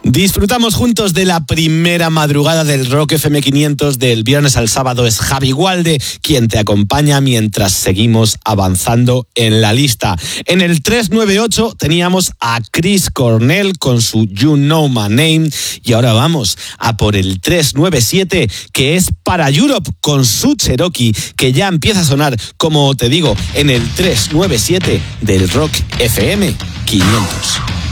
Disfrutamos juntos de la primera madrugada del Rock FM 500 del viernes al sábado. Es Javi Gualde quien te acompaña mientras seguimos avanzando en la lista. En el 398 teníamos a Chris Cornell con su You Know My Name y ahora vamos a por el 397 que es para Europe con su Cherokee, que ya empieza a sonar, como te digo, en el 397 del Rock FM 500.